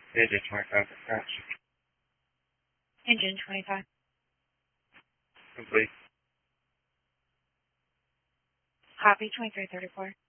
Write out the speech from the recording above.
Engine 25 for crash. Engine 25. Complete. Copy 2334.